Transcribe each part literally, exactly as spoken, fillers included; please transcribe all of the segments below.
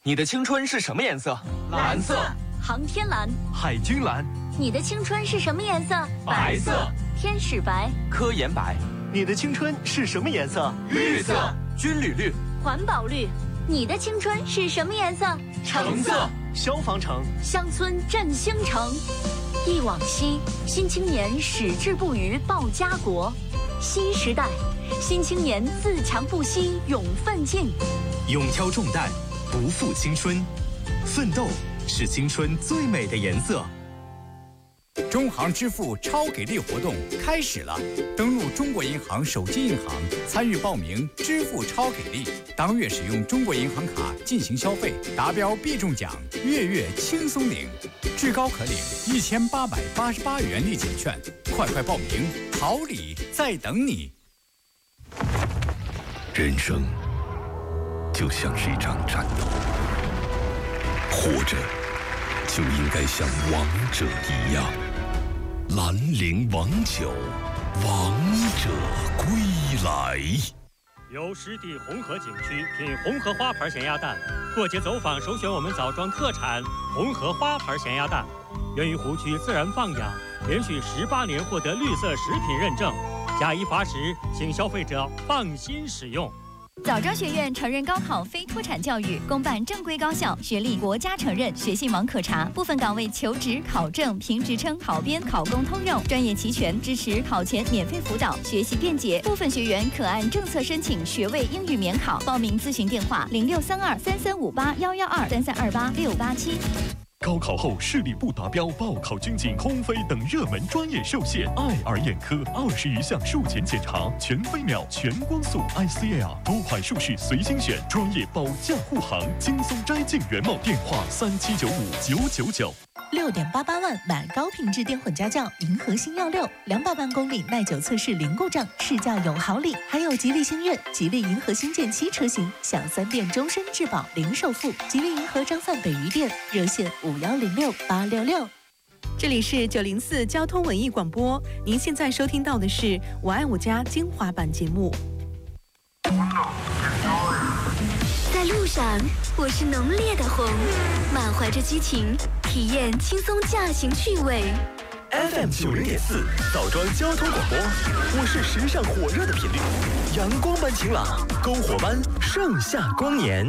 你的青春是什么颜色？ 蓝色。 航天蓝。 海军蓝。 你的青春是什么颜色？ 白色。 天使白。 科研白。 你的青春是什么颜色？ 绿色。 军旅绿。 环保绿。你的青春是什么颜色？ 橙色。 消防橙。 乡村振兴城。忆往昔，新青年矢志不渝报家国。新时代，新青年自强不息勇奋进。 勇挑重担，不负青春，奋斗是青春最美的颜色。 中行支付超给力活动开始了，登录中国银行手机银行参与报名支付超给力，当月使用中国银行卡进行消费，达标必中奖，月月轻松领，至高可领一千八百八十八元立减券，快快报名，好礼在等你。 人生就像是一场战斗，活着就应该像王者一样。兰陵王酒，王者归来。 由湿地红河景区品红河花牌咸鸭蛋，过节走访首选我们枣庄特产红河花牌咸鸭蛋，源于湖区自然放养，连续十八年获得绿色食品认证，假一罚十，请消费者放心使用。 枣庄学院承认高考非脱产教育，公办正规高校，学历国家承认，学信网可查，部分岗位求职、考证、评职称、考编、考公通用，专业齐全，支持考前免费辅导，学习便捷。部分学员可按政策申请学位英语免考，报名咨询电话零六三二三三五八幺幺二三三二八六八七。 高考后视力不达标、报考军警、空飞等热门专业受限，爱尔眼科二十余项术前检查，全飞秒、全光速 I C L 多款术式随心选，专业保驾护航，轻松摘进圆梦。电话三七九五九九九。 六点八八万买高品质电混家轿，银河星耀六，两百万公里耐久测试零故障，试驾有好礼，还有吉利星越、吉利银河星舰七车型，享三电终身质保零首付。吉利银河张范北余店热线五幺零六八六六。 这里是九零四交通文艺广播，您现在收听到的是《我爱我家》精华版节目。 在路上，我是浓烈的红，满怀着激情，体验轻松驾行趣味。 F M 九零点四，枣庄交通广播，我是时尚火热的频率，阳光般晴朗，篝火般盛夏光年。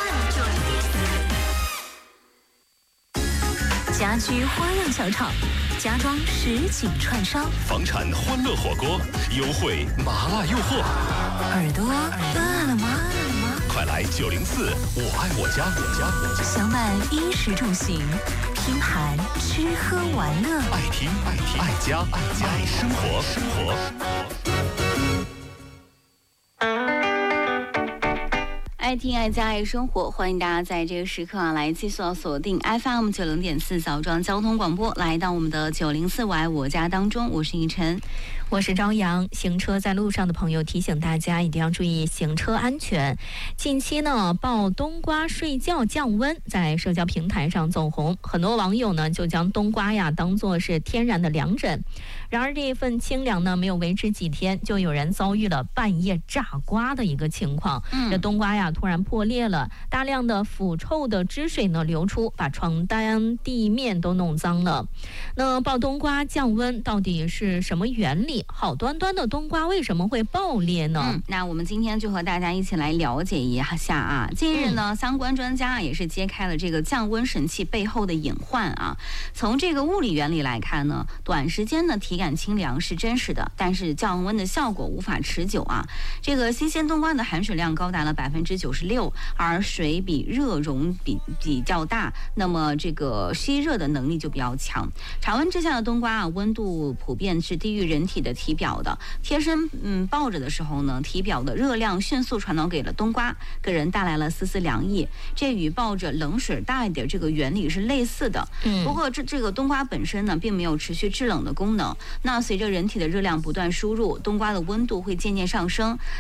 家居花样小炒，家装实景串烧， 房产欢乐火锅，优惠麻辣诱惑。 耳朵饿了吗？ 快来九零四，我爱我家，我家我家。 享满衣食住行，拼盘吃喝玩乐， 爱听爱听爱家爱家爱生活生活。 爱听爱家爱生活，欢迎大家在这个时刻啊来继续锁定 F M 九零点四枣庄交通广播，来到我们的九零四我爱我家当中，我是依晨， 我是朝阳。行车在路上的朋友提醒大家一定要注意行车安全。近期呢，爆冬瓜睡觉降温在社交平台上走红，很多网友呢就将冬瓜呀当作是天然的凉枕。然而这一份清凉呢没有维持几天，就有人遭遇了半夜炸瓜的一个情况。嗯，这冬瓜呀突然破裂了，大量的腐臭的汁水呢流出，把床单地面都弄脏了。那爆冬瓜降温到底是什么原理？好端端的冬瓜为什么会爆裂呢？ 嗯，那我们今天就和大家一起来了解一下啊。近日呢，嗯、相关专家也是揭开了这个降温神器背后的隐患啊。从这个物理原理来看呢，短时间的体感清凉是真实的，但是降温的效果无法持久啊。这个新鲜冬瓜的含水量高达了百分之九十六，而水比热容比比较大，那么这个吸热的能力就比较强。常温之下的冬瓜啊，温度普遍是低于人体的体表的，贴身嗯抱着的时候呢，体表的热量迅速传导给了冬瓜，给人带来了丝丝凉意。这与抱着冷水大一点这个原理是类似的。嗯，不过这这个冬瓜本身呢，并没有持续制冷的功能。那随着人体的热量不断输入，冬瓜的温度会渐渐上升，